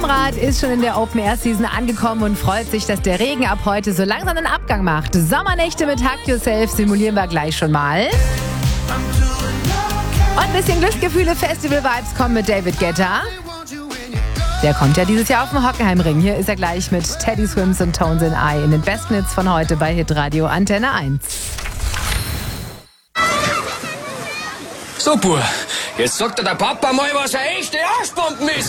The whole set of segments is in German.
Domrad ist schon in der Open-Air-Season angekommen und freut sich, dass der Regen ab heute so langsam einen Abgang macht. Sommernächte mit Hug Yourself simulieren wir gleich schon mal. Und ein bisschen Glücksgefühle, Festival-Vibes kommen mit David Guetta. Der kommt ja dieses Jahr auf dem Hockenheimring. Hier ist er gleich mit Teddy Swims und Tones in Eye in den besten Hits von heute bei Hitradio Antenne 1. So, Bub, jetzt sagt dir der Papa mal, was eine echte Arschbomben ist.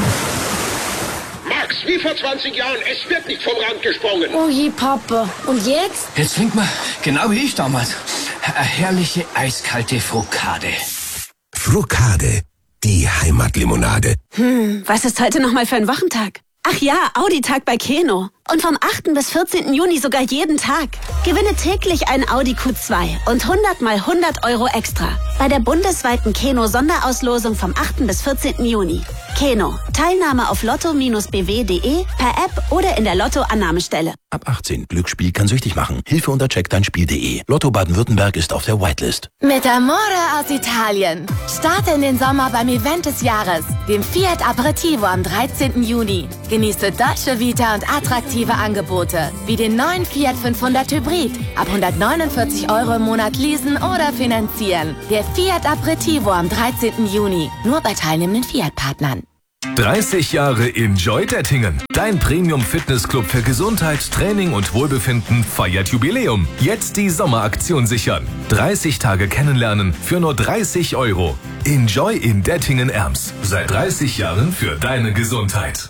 Max, wie vor 20 Jahren, es wird nicht vom Rand gesprungen. Oh je, Papa. Und jetzt? Jetzt trinkt man, genau wie ich damals, eine herrliche eiskalte Frokade. Frokade, die Heimatlimonade. Was ist heute nochmal für ein Wochentag? Ach ja, Audi-Tag bei Keno. Und vom 8. bis 14. Juni sogar jeden Tag. Gewinne täglich einen Audi Q2 und 100 mal 100 Euro extra. Bei der bundesweiten Keno-Sonderauslosung vom 8. bis 14. Juni. Keno. Teilnahme auf lotto-bw.de, per App oder in der Lotto-Annahmestelle. Ab 18. Glücksspiel kann süchtig machen. Hilfe unter checkdeinspiel.de. Lotto Baden-Württemberg ist auf der Whitelist. Mit Amore aus Italien. Starte in den Sommer beim Event des Jahres, dem Fiat Aperitivo am 13. Juni. Genieße Dolce Vita und attraktive Angebote, wie den neuen Fiat 500 Hybrid. Ab 149 Euro im Monat leasen oder finanzieren. Der Fiat Aperitivo am 13. Juni. Nur bei teilnehmenden Fiat-Partnern. 30 Jahre Enjoy Dettingen. Dein Premium-Fitnessclub für Gesundheit, Training und Wohlbefinden feiert Jubiläum. Jetzt die Sommeraktion sichern. 30 Tage kennenlernen für nur 30 Euro. Enjoy in Dettingen-Erms. Seit 30 Jahren für deine Gesundheit.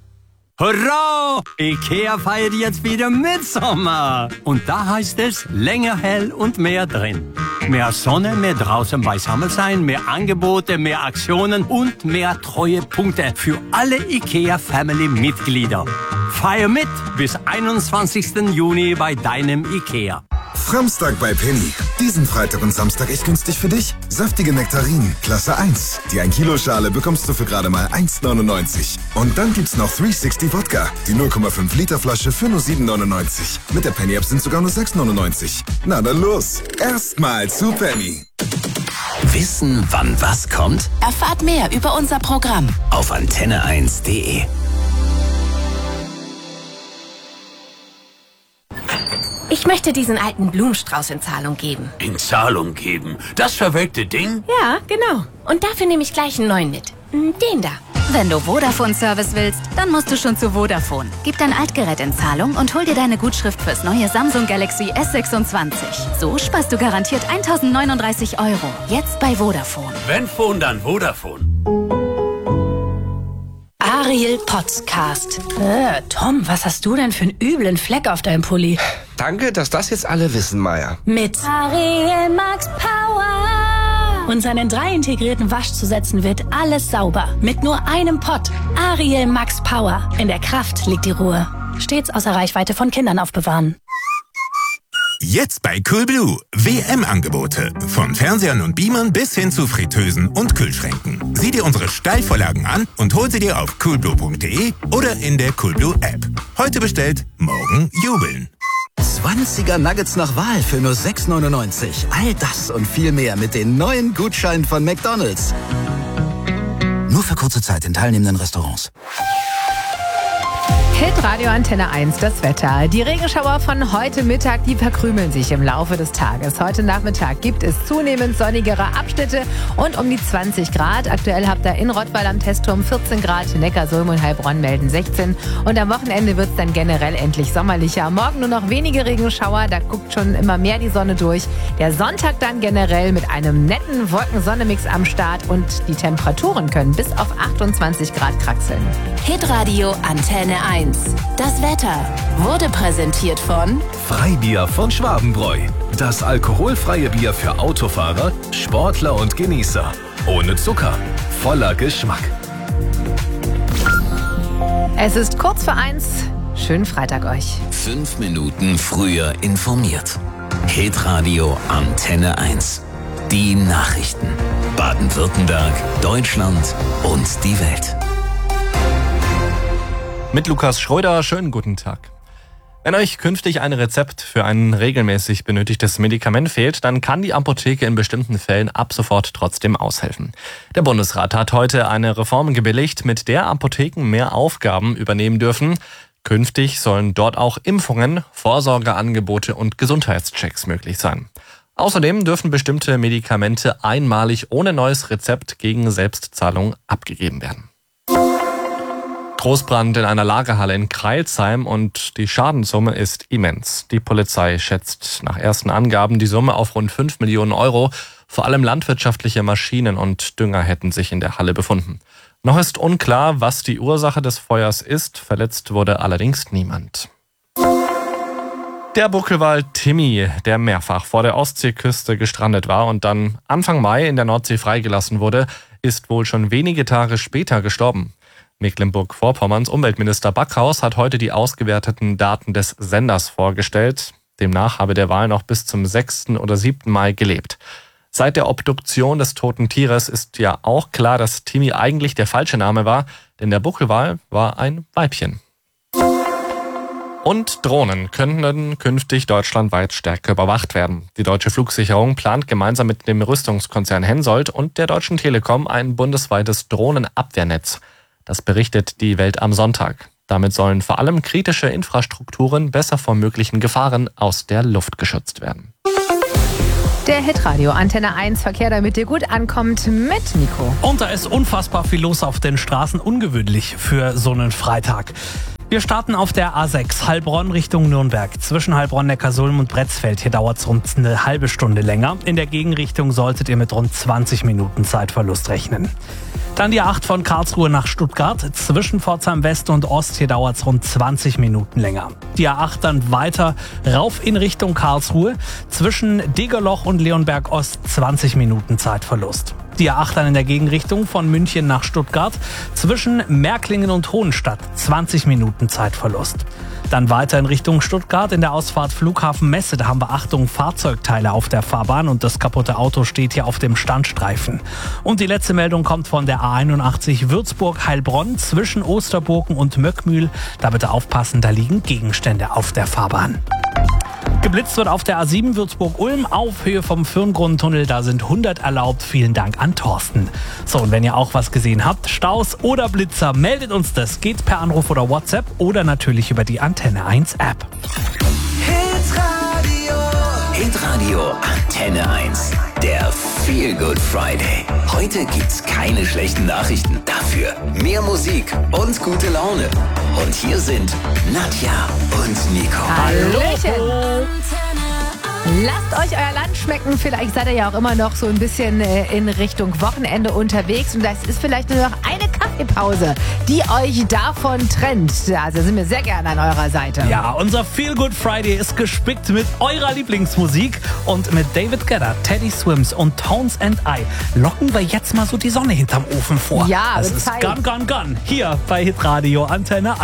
Hurra! Ikea feiert jetzt wieder Mitsommer. Und da heißt es länger hell und mehr drin. Mehr Sonne, mehr draußen beisammen sein, mehr Angebote, mehr Aktionen und mehr Treuepunkte für alle Ikea-Family-Mitglieder. Feier mit bis 21. Juni bei deinem Ikea. Samstag bei Penny. Diesen Freitag und Samstag echt günstig für dich. Saftige Nektarinen, Klasse 1. Die 1 Kilo Schale bekommst du für gerade mal 1,99. Und dann gibt's noch 360 Wodka. Die 0,5 Liter Flasche für nur 7,99. Mit der Penny App sind sogar nur 6,99. Na dann los. Erstmal zu Penny. Wissen, wann was kommt? Erfahrt mehr über unser Programm auf antenne1.de. Ich möchte diesen alten Blumenstrauß in Zahlung geben. In Zahlung geben? Das verwelkte Ding? Ja, genau. Und dafür nehme ich gleich einen neuen mit. Den da. Wenn du Vodafone-Service willst, dann musst du schon zu Vodafone. Gib dein Altgerät in Zahlung und hol dir deine Gutschrift fürs neue Samsung Galaxy S26. So sparst du garantiert 1.039 €. Jetzt bei Vodafone. Wenn Phone, dann Vodafone. Ariel Podcast. Tom, was hast du denn für einen üblen Fleck auf deinem Pulli? Danke, dass das jetzt alle wissen, Maya. Mit Ariel Max Power. Und seinen 3 integrierten Waschzusätzen wird alles sauber. Mit nur einem Pott. Ariel Max Power. In der Kraft liegt die Ruhe. Stets außer Reichweite von Kindern aufbewahren. Jetzt bei Coolblue. WM-Angebote. Von Fernsehern und Beamern bis hin zu Fritteusen und Kühlschränken. Sieh dir unsere Steilvorlagen an und hol sie dir auf coolblue.de oder in der Coolblue-App. Heute bestellt, morgen jubeln. 20er Nuggets nach Wahl für nur 6,99. All das und viel mehr mit den neuen Gutscheinen von McDonald's. Nur für kurze Zeit in teilnehmenden Restaurants. Hitradio Antenne 1, das Wetter. Die Regenschauer von heute Mittag, die verkrümeln sich im Laufe des Tages. Heute Nachmittag gibt es zunehmend sonnigere Abschnitte und um die 20 Grad. Aktuell habt ihr in Rottweil am Testturm 14 Grad, Neckarsulm und Heilbronn melden 16. Und am Wochenende wird es dann generell endlich sommerlicher. Morgen nur noch wenige Regenschauer, da guckt schon immer mehr die Sonne durch. Der Sonntag dann generell mit einem netten Wolken-Sonne-Mix am Start und die Temperaturen können bis auf 28 Grad kraxeln. Hitradio Antenne 1. Das Wetter wurde präsentiert von Freibier von Schwabenbräu. Das alkoholfreie Bier für Autofahrer, Sportler und Genießer. Ohne Zucker, voller Geschmack. Es ist kurz vor 1. Schönen Freitag euch. 5 Minuten früher informiert. Hitradio Antenne 1. Die Nachrichten. Baden-Württemberg, Deutschland und die Welt. Mit Lukas Schröder, schönen guten Tag. Wenn euch künftig ein Rezept für ein regelmäßig benötigtes Medikament fehlt, dann kann die Apotheke in bestimmten Fällen ab sofort trotzdem aushelfen. Der Bundesrat hat heute eine Reform gebilligt, mit der Apotheken mehr Aufgaben übernehmen dürfen. Künftig sollen dort auch Impfungen, Vorsorgeangebote und Gesundheitschecks möglich sein. Außerdem dürfen bestimmte Medikamente einmalig ohne neues Rezept gegen Selbstzahlung abgegeben werden. Großbrand in einer Lagerhalle in Crailsheim und die Schadenssumme ist immens. Die Polizei schätzt nach ersten Angaben die Summe auf rund 5 Millionen Euro. Vor allem landwirtschaftliche Maschinen und Dünger hätten sich in der Halle befunden. Noch ist unklar, was die Ursache des Feuers ist. Verletzt wurde allerdings niemand. Der Buckelwal Timmy, der mehrfach vor der Ostseeküste gestrandet war und dann Anfang Mai in der Nordsee freigelassen wurde, ist wohl schon wenige Tage später gestorben. Mecklenburg-Vorpommerns Umweltminister Backhaus hat heute die ausgewerteten Daten des Senders vorgestellt. Demnach habe der Wal noch bis zum 6. oder 7. Mai gelebt. Seit der Obduktion des toten Tieres ist ja auch klar, dass Timmy eigentlich der falsche Name war, denn der Buckelwal war ein Weibchen. Und Drohnen könnten künftig deutschlandweit stärker überwacht werden. Die Deutsche Flugsicherung plant gemeinsam mit dem Rüstungskonzern Hensoldt und der Deutschen Telekom ein bundesweites Drohnenabwehrnetz. Das berichtet die Welt am Sonntag. Damit sollen vor allem kritische Infrastrukturen besser vor möglichen Gefahren aus der Luft geschützt werden. Der Hitradio Antenne 1 Verkehr, damit dir gut ankommt, mit Nico. Und da ist unfassbar viel los auf den Straßen, ungewöhnlich für so einen Freitag. Wir starten auf der A6 Heilbronn Richtung Nürnberg. Zwischen Heilbronn, Neckarsulm und Bretzfeld. Hier dauert es rund eine halbe Stunde länger. In der Gegenrichtung solltet ihr mit rund 20 Minuten Zeitverlust rechnen. Dann die A8 von Karlsruhe nach Stuttgart. Zwischen Pforzheim West und Ost. Hier dauert es rund 20 Minuten länger. Die A8 dann weiter rauf in Richtung Karlsruhe. Zwischen Degerloch und Leonberg Ost 20 Minuten Zeitverlust. Die A8 dann in der Gegenrichtung von München nach Stuttgart. Zwischen Märklingen und Hohenstadt 20 Minuten Zeitverlust. Dann weiter in Richtung Stuttgart in der Ausfahrt Flughafen Messe. Da haben wir, Achtung, Fahrzeugteile auf der Fahrbahn und das kaputte Auto steht hier auf dem Standstreifen. Und die letzte Meldung kommt von der A81 Würzburg-Heilbronn zwischen Osterburgen und Möckmühl. Da bitte aufpassen, da liegen Gegenstände auf der Fahrbahn. Geblitzt wird auf der A7 Würzburg-Ulm auf Höhe vom Firngrundentunnel. Da sind 100 erlaubt. Vielen Dank an Thorsten. So, und wenn ihr auch was gesehen habt, Staus oder Blitzer, meldet uns das. Geht per Anruf oder WhatsApp oder natürlich über die Antenne 1 App. Hitradio Antenne 1. Der Feel Good Friday. Heute gibt's keine schlechten Nachrichten. Dafür mehr Musik und gute Laune. Und hier sind Nadja und Nico. Hallöchen. Lasst euch euer Land schmecken. Vielleicht seid ihr ja auch immer noch so ein bisschen in Richtung Wochenende unterwegs. Und das ist vielleicht nur noch eine Kaffeepause, die euch davon trennt. Also sind wir sehr gerne an eurer Seite. Ja, unser Feel Good Friday ist gespickt mit eurer Lieblingsmusik. Und mit David Guetta, Teddy Swims und Tones and I locken wir jetzt mal so die Sonne hinterm Ofen vor. Ja, das ist Gun, Gun, Gun. Hier bei Hitradio Antenne 1.